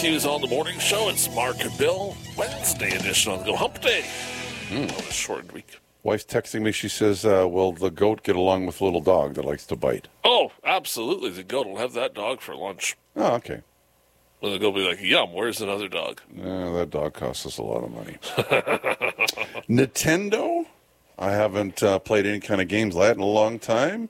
Matthews on the morning show. It's Mark and Bill, Wednesday edition on the Go Hump Day. On a shortened week. Wife's texting me. She says, will the goat get along with little dog that likes to bite? Oh, absolutely. The goat will have that dog for lunch. Oh, okay. And the goat will be like, yum, where's another dog? That dog costs us a lot of money. Nintendo? I haven't played any kind of games like that in a long time.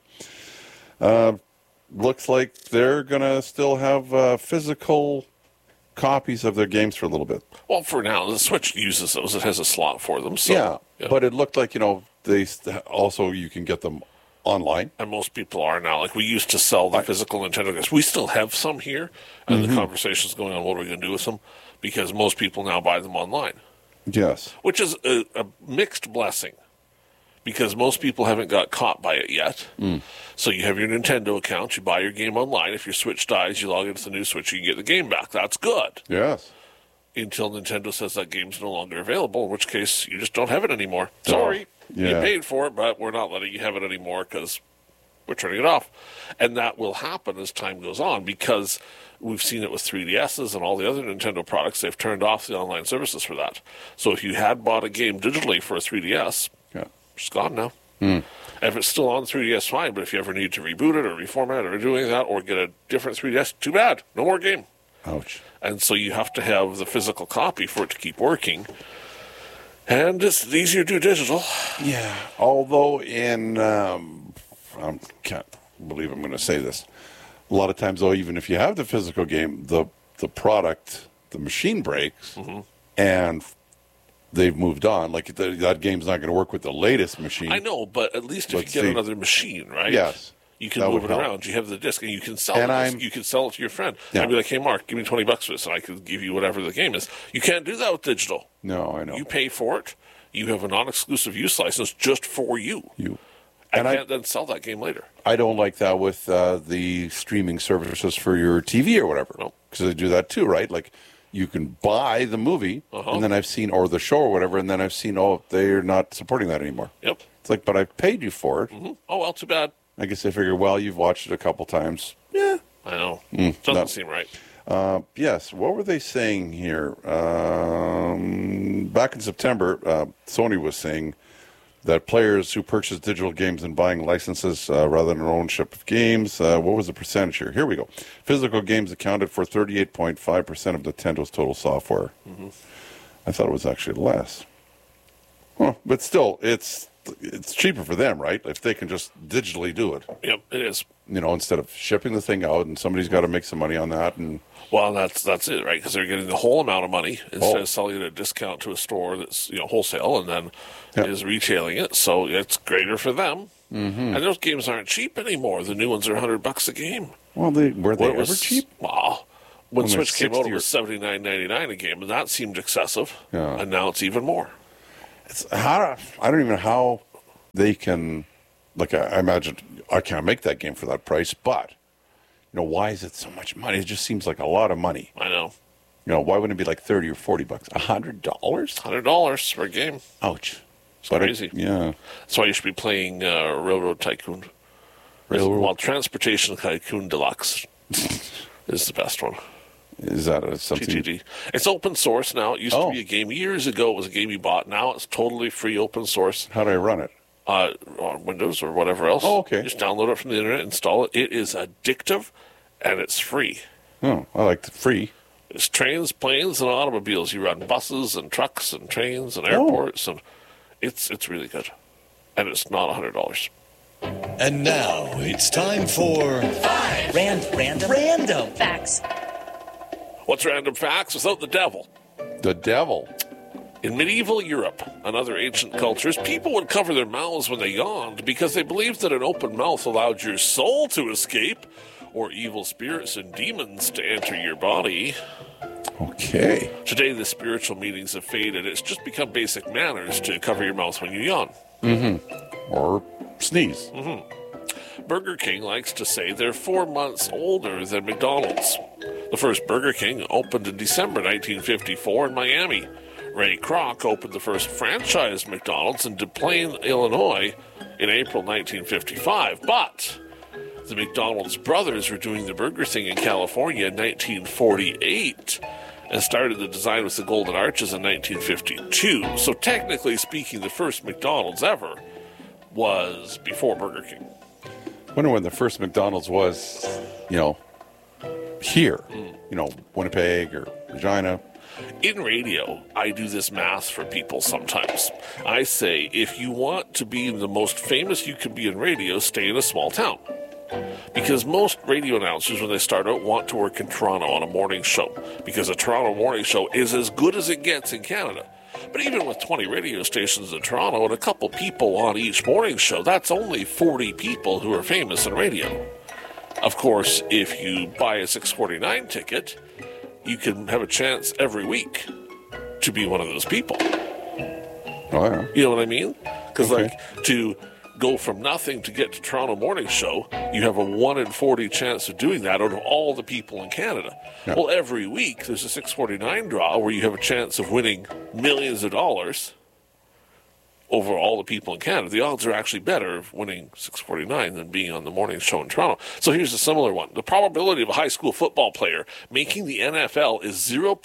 Looks like they're going to still have physical copies of their games for a little bit. Well, for now, the Switch uses those. It has a slot for them. So, yeah, but it looked like, they also you can get them online. And most people are now. Like, we used to sell the physical Nintendo games. We still have some here, and the conversation's going on, what are we going to do with them? Because most people now buy them online. Yes. Which is a mixed blessing. Because most people haven't got caught by it yet. So you have your Nintendo account, you buy your game online. If your Switch dies, you log into the new Switch, you can get the game back. That's good. Yes. Until Nintendo says that game's no longer available, in which case you just don't have it anymore. Sorry, Yeah. you paid for it, but we're not letting you have it anymore because we're turning it off. And that will happen as time goes on because we've seen it with 3DSs and all the other Nintendo products. They've turned off the online services for that. So if you had bought a game digitally for a 3DS... it's gone now. If it's still on 3DS, fine, but if you ever need to reboot it or reformat it or do any of that or get a different 3DS, too bad. No more game. Ouch. And so you have to have the physical copy for it to keep working. And it's easier to do digital. Yeah. Although I can't believe I'm going to say this. A lot of times, though, even if you have the physical game, the product, the machine breaks, and they've moved on. Like, that game's not going to work with the latest machine. I know, but at least if you get another machine, right? Yes. You can move it around. You have the disc, and you can sell it. You can sell it to your friend. Yeah. I'd be like, hey, Mark, give me $20 for this, and I can give you whatever the game is. You can't do that with digital. No, I know. You pay for it. You have a non-exclusive use license just for you. And I can't then sell that game later. I don't like that with the streaming services for your TV or whatever. No. Because they do that too, right? Like, you can buy the movie, and then I've seen, or the show or whatever, and then I've seen, they're not supporting that anymore. Yep. It's like, but I paid you for it. Oh, well, too bad. I guess they figure, well, you've watched it a couple times. Yeah. I know. Doesn't seem right. Yes. What were they saying here? Back in September, Sony was saying that players who purchase digital games and buying licenses rather than ownership of games, what was the percentage here? Here we go. Physical games accounted for 38.5% of Nintendo's total software. I thought it was actually less. But still, it's cheaper for them, right? If they can just digitally do it. Yep, it is. Instead of shipping the thing out, and somebody's got to make some money on that. And well, that's it, right? Because they're getting the whole amount of money instead of selling it at a discount to a store that's wholesale, and then is retailing it. So it's greater for them. And those games aren't cheap anymore. The new ones are $100 a game. Well, were they ever cheap? Well, when Switch came out, it was $79.99 a game, and that seemed excessive. Yeah. And now it's even more. I don't even know how they can. Like, I imagine I can't make that game for that price, but why is it so much money? It just seems like a lot of money. I know. Why wouldn't it be like $30 or $40? $100? $100 for a game. Ouch. It's crazy. Yeah. That's why you should be playing Railroad Tycoon. Well, Transportation Tycoon Deluxe is the best one. Is that something? TTD. It's open source now. It used to be a game. Years ago, it was a game you bought. Now it's totally free open source. How do I run it? On Windows or whatever else. Oh, okay. Just download it from the internet, install it. It is addictive, and it's free. Oh, I like the free. It's trains, planes, and automobiles. You run buses and trucks and trains and airports, and it's really good. And it's not $100. And now it's time for 5 random facts. What's random facts without the devil? The devil. In medieval Europe and other ancient cultures, people would cover their mouths when they yawned because they believed that an open mouth allowed your soul to escape or evil spirits and demons to enter your body. Okay. Today, the spiritual meanings have faded. It's just become basic manners to cover your mouth when you yawn. Or sneeze. Burger King likes to say they're 4 months older than McDonald's. The first Burger King opened in December 1954 in Miami. Ray Kroc opened the first franchise McDonald's in Des Plaines, Illinois in April 1955. But the McDonald's brothers were doing the burger thing in California in 1948. and started the design with the golden arches in 1952. So technically speaking, the first McDonald's ever was before Burger King. I wonder when the first McDonald's was, here. Winnipeg or Regina. In radio, I do this math for people sometimes. I say, if you want to be the most famous you can be in radio, stay in a small town. Because most radio announcers, when they start out, want to work in Toronto on a morning show. Because a Toronto morning show is as good as it gets in Canada. But even with 20 radio stations in Toronto and a couple people on each morning show, that's only 40 people who are famous in radio. Of course, if you buy a 649 ticket, you can have a chance every week to be one of those people. Oh, yeah. You know what I mean? Because, Okay. to go from nothing to get to Toronto Morning Show, you have a 1 in 40 chance of doing that out of all the people in Canada. Yeah. Well, every week there's a 649 draw where you have a chance of winning millions of dollars over all the people in Canada. The odds are actually better of winning 649 than being on the morning show in Toronto. So here's a similar one. The probability of a high school football player making the NFL is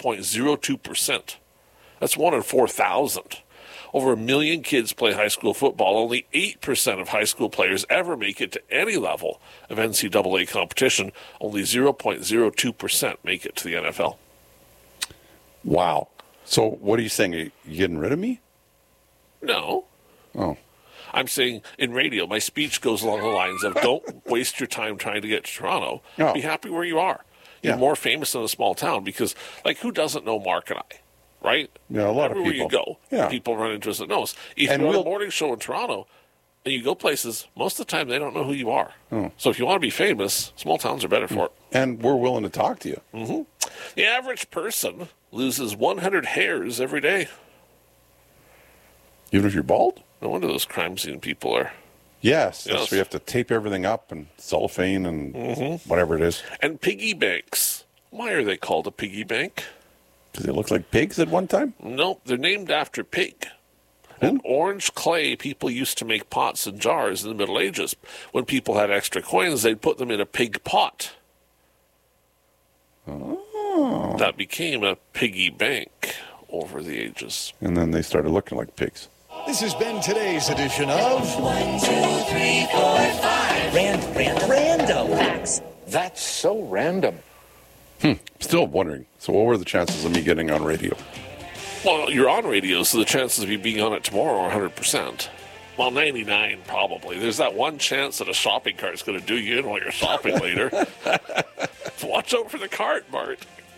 0.02%. That's 1 in 4,000. Over 1 million kids play high school football. Only 8% of high school players ever make it to any level of NCAA competition. Only 0.02% make it to the NFL. Wow. So what are you saying? Are you getting rid of me? No. Oh. I'm saying in radio, my speech goes along the lines of don't waste your time trying to get to Toronto. No. Be happy where you are. You're Yeah. more famous in a small town because, who doesn't know Mark and I? Right? Yeah, a lot of Everywhere people. you go, Yeah. people run into us that know us. If And you're on we'll- a morning show in Toronto and you go places, most of the time they don't know who you are. Oh. So if you want to be famous, small towns are better for it. And we're willing to talk to you. The average person loses 100 hairs every day. Even if you're bald? No wonder those crime scene people are. Yes. That's Yes. where you have to tape everything up and cellophane and whatever it is. And piggy banks. Why are they called a piggy bank? Does it look like pigs at one time? Nope, they're named after pig. And orange clay people used to make pots and jars in the Middle Ages. When people had extra coins, they'd put them in a pig pot. Oh. That became a piggy bank over the ages. And then they started looking like pigs. This has been today's edition of 1, 2, 3, 4, 5. Random facts. That's so random. Still wondering. So what were the chances of me getting on radio? Well, you're on radio, so the chances of you being on it tomorrow are 100%. Well, 99 probably. There's that one chance that a shopping cart's going to do you in while you're shopping later. Watch out for the cart, Bart.